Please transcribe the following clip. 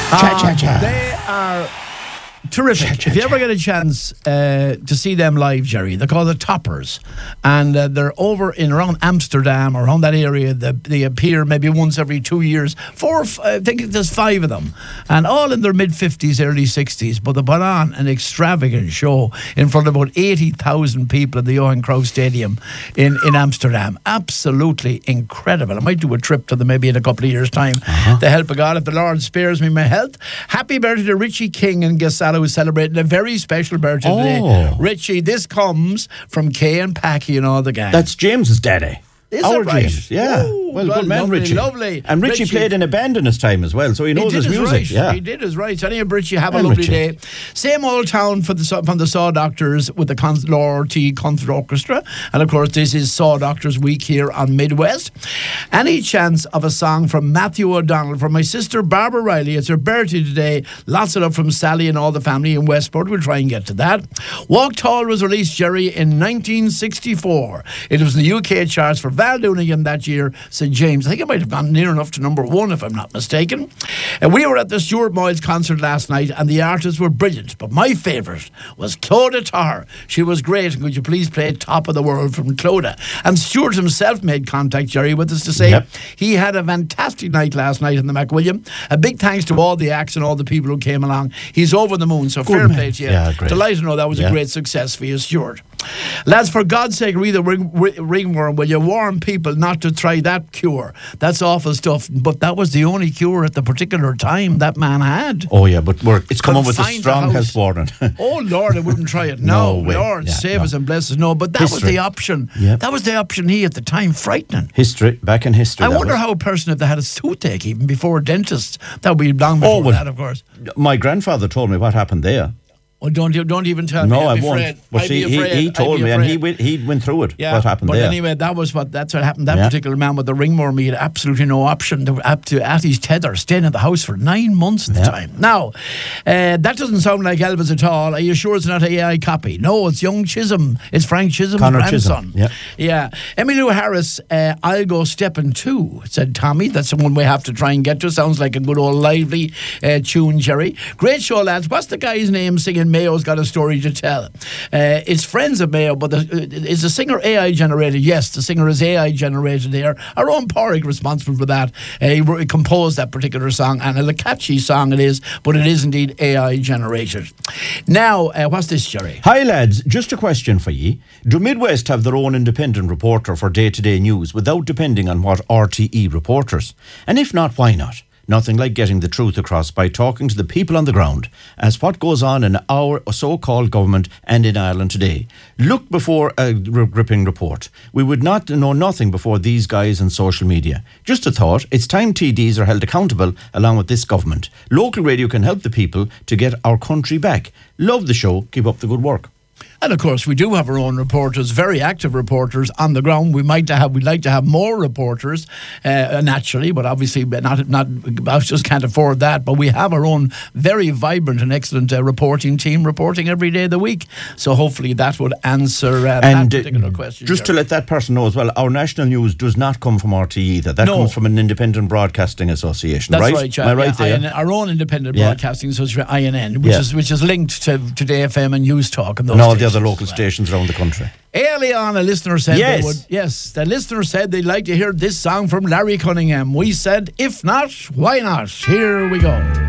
They are terrific. If you ever get a chance to see them live, Jerry, they're called the Toppers, and they're over in around Amsterdam or around that area. They appear maybe once every 2 years. I think there's 5 of them, and all in their mid-50s, early 60s. But they put on an extravagant show in front of about 80,000 people at the Johan Cruyff Stadium in Amsterdam. Absolutely incredible. I might do a trip to them maybe in a couple of years' time. The help of God, if the Lord spares me my health. Happy birthday to Richie King in Gasala, who's celebrating a very special birthday today. Richie, this comes from Kay and Packy and all the gang. That's James's daddy. Is Our it right? James, yeah. Ooh, well, good man, lovely, Richie. Lovely. And Richie played in a band in his time as well, so he knows his music. Right. Yeah. He did his right. So anyway, Richie, have a lovely day. Same old town from the Saw Doctors with the Laura T. Concert Orchestra. And of course, this is Saw Doctors Week here on Midwest. Any chance of a song from Matthew O'Donnell from my sister Barbara Riley? It's her birthday today. Lots of love from Sally and all the family in Westport. We'll try and get to that. Walk Tall was released, Jerry, in 1964. It was in the UK charts for Val Doonigan that year. St. James. I think it might have gone near enough to number 1 if I'm not mistaken. And we were at the Stuart Moyles concert last night and the artists were brilliant, but my favourite was Clodagh Tarr. She was great. Could you please play Top of the World from Clodagh? And Stuart himself made contact, Jerry, with us to say he had a fantastic night last night in the McWilliam. A big thanks to all the acts and all the people who came along. He's over the moon, so fair play to you. Yeah, great. Delighted to know that was a great success for you, Stuart. Lads, for God's sake, read the ringworm. Will you warn people not to try that cure? That's awful stuff. But that was the only cure at the particular time that man had. Oh yeah, but it's come up with a strong health warning. Oh Lord, I wouldn't try it. No way. Lord, save us and bless us. No, but that was the option. Yep. That was the option he at the time. Frightening. Back in history. I wonder how a person, if they had a toothache even before a dentist, that would be long before that, of course. My grandfather told me what happened there. Well, don't even tell me. No, I won't. But see, he told me, and he went through it. Yeah, what happened there? But anyway, that's what happened. That particular man with the ringworm, he had absolutely no option at his tether, staying in the house for 9 months at the time. Now, that doesn't sound like Elvis at all. Are you sure it's not an AI copy? No, it's young Chisholm. It's Frank Chisholm's grandson. Yeah. Emmylou Harris, I'll Go Steppin' Too, said Tommy. That's the one we have to try and get to. Sounds like a good old lively tune, Jerry. Great show, lads. What's the guy's name singing Mayo's Got a Story to Tell? It's friends of Mayo, but is the singer AI generated? Yes, the singer is AI generated there. Our own Porrick responsible for that. He composed that particular song, and a catchy song it is, but it is indeed AI generated. Now, what's this, Jerry? Hi lads, just a question for ye. Do Midwest have their own independent reporter for day-to-day news without depending on what RTE reporters? And if not, why not? Nothing like getting the truth across by talking to the people on the ground as what goes on in our so-called government and in Ireland today. Look before a gripping report. We would not know nothing before these guys on social media. Just a thought, it's time TDs are held accountable along with this government. Local radio can help the people to get our country back. Love the show. Keep up the good work. And of course, we do have our own reporters, very active reporters on the ground. We'd like to have more reporters, naturally, but obviously not. I just can't afford that. But we have our own very vibrant and excellent reporting team reporting every day of the week. So hopefully that would answer that particular question. Just to let that person know as well, our national news does not come from RTE either. That comes from an independent broadcasting association. That's right, Am I right there? Our own independent broadcasting association, INN, which is linked to Today FM and News Talk and those. And all the other local stations around the country. Early on, a listener said the listener said they'd like to hear this song from Larry Cunningham. We said, if not, why not? Here we go.